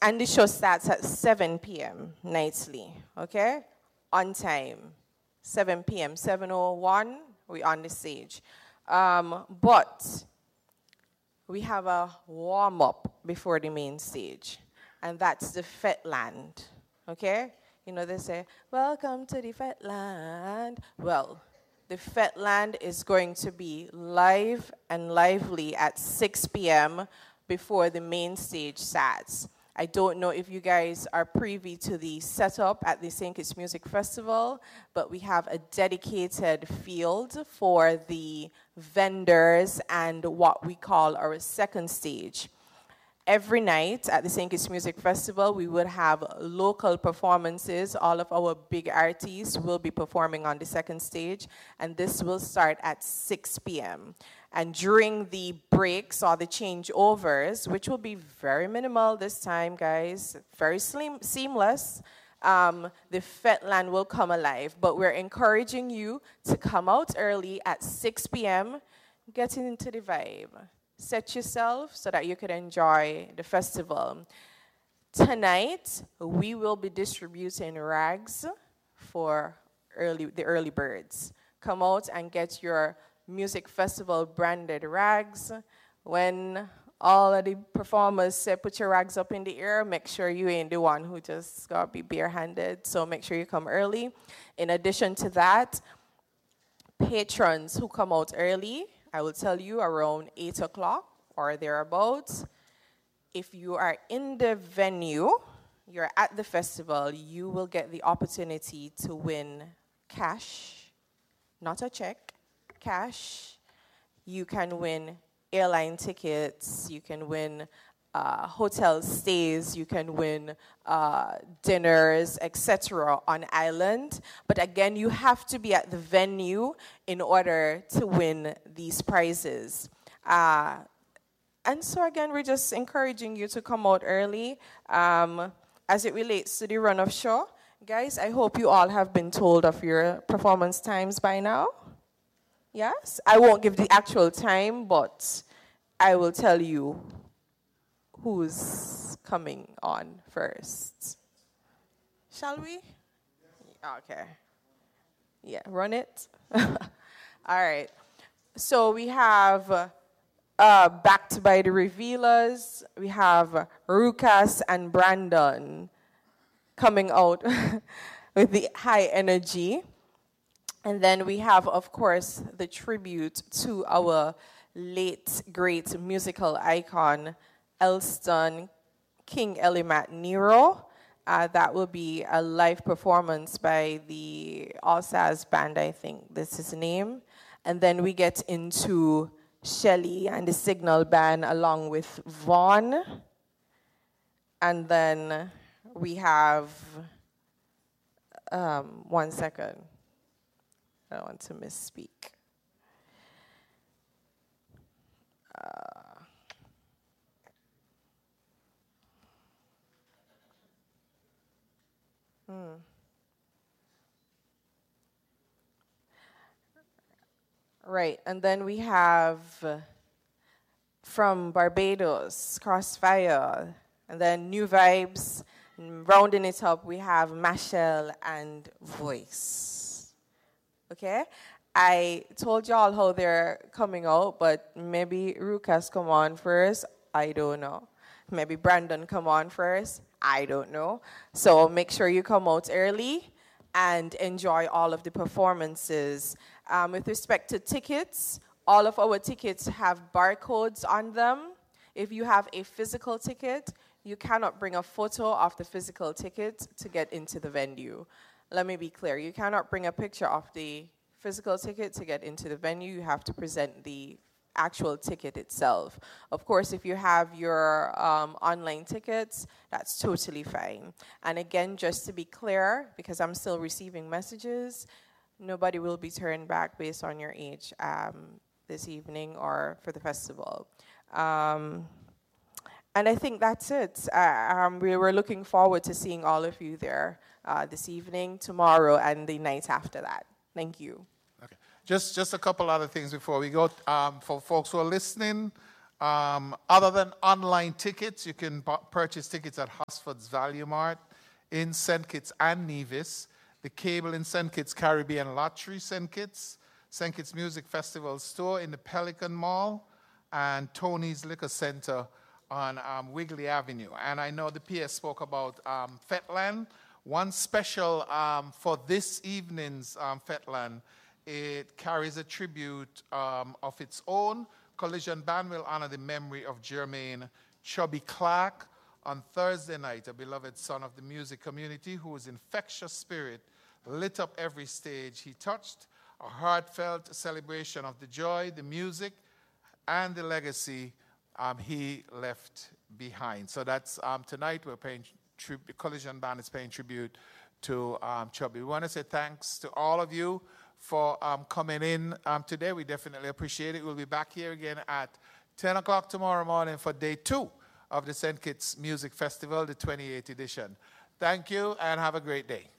And the show starts at 7 p.m. nightly, okay? On time. 7 p.m., 7:01, we're on the stage. But we have a warm-up before the main stage, and that's the Fetland, okay? You know, they say, welcome to the Fetland. Well, the Fetland is going to be live and lively at 6 p.m. before the main stage starts. I don't know if you guys are privy to the setup at the St. Kitts Music Festival, but we have a dedicated field for the vendors and what we call our second stage. Every night at the St. Kitts Music Festival, we would have local performances. All of our big artists will be performing on the second stage, and this will start at 6 p.m. And during the breaks or the changeovers, which will be very minimal this time, guys, very seamless, the Fetland will come alive. But we're encouraging you to come out early at 6 p.m., getting into the vibe. Set yourself so that you can enjoy the festival. Tonight, we will be distributing rags for the early birds. Come out and get your music festival branded rags. When all of the performers say put your rags up in the air, make sure you ain't the one who just got to be barehanded. So make sure you come early. In addition to that, patrons who come out early, I will tell you around 8 o'clock or thereabouts. If you are in the venue, you're at the festival, you will get the opportunity to win cash, not a check, cash. You can win airline tickets, you can win hotel stays, you can win dinners, etc. on island. But again, you have to be at the venue in order to win these prizes. And so again, we're just encouraging you to come out early. As it relates to the run-off show, guys, I hope you all have been told of your performance times by now. Yes? I won't give the actual time, but I will tell you who's coming on first. Shall we? Okay. Yeah, run it. All right. So we have backed by the Revealers. We have Rukas and Brandon coming out with the high energy. And then we have, of course, the tribute to our late, great musical icon, Elston King Elimat Nero. That will be a live performance by the All Stars Band, I think this is the name. And then we get into Shelly and the Signal Band along with Vaughn. And then we have, 1 second. I don't want to misspeak. Right, and then we have from Barbados, Crossfire, and then New Vibes. And rounding it up, we have Machel and Voice. Okay? I told y'all how they're coming out, but maybe Rukas come on first. I don't know. Maybe Brandon come on first. I don't know. So make sure you come out early and enjoy all of the performances. With respect to tickets, all of our tickets have barcodes on them. If you have a physical ticket, you cannot bring a photo of the physical ticket to get into the venue. Let me be clear. You cannot bring a picture of the physical ticket to get into the venue. You have to present the actual ticket itself. Of course, if you have your online tickets, that's totally fine. And again, just to be clear, because I'm still receiving messages, nobody will be turned back based on your age this evening or for the festival. And I think that's it. We were looking forward to seeing all of you there this evening, tomorrow, and the night after that. Thank you. Okay. Just a couple other things before we go. For folks who are listening, Other than online tickets, you can purchase tickets at Hosford's Value Mart in St. Kitts and Nevis, the Cable in St. Kitts Caribbean Lottery St. Kitts Music Festival store in the Pelican Mall, and Tony's Liquor Center on Wigley Avenue. And I know the PS spoke about Fetland. One special for this evening's Fetland, it carries a tribute of its own. Collision Band will honor the memory of Jermaine Chubby Clark on Thursday night, a beloved son of the music community whose infectious spirit lit up every stage he touched, a heartfelt celebration of the joy, the music, and the legacy he left behind. So that's tonight we're paying tribute, Collision Band is paying tribute to Chubby. We want to say thanks to all of you for coming in today. We definitely appreciate it. We'll be back here again at 10 o'clock tomorrow morning for day 2 of the St. Kitts Music Festival, the 28th edition. Thank you and have a great day.